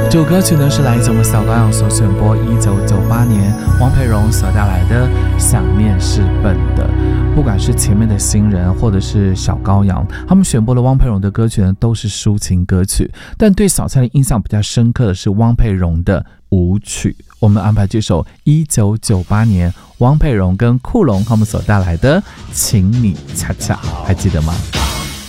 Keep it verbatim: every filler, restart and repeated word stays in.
这首歌曲呢是来自我们小高阳所选播一九九八年汪佩蓉所带来的《想念是笨的》。不管是前面的新人或者是小高阳，他们选播的汪佩蓉的歌曲呢都是抒情歌曲，但对小蔡的印象比较深刻的是汪佩蓉的舞曲。我们安排这首一九九八年汪佩蓉跟库龙他们所带来的《请你恰恰》，还记得吗？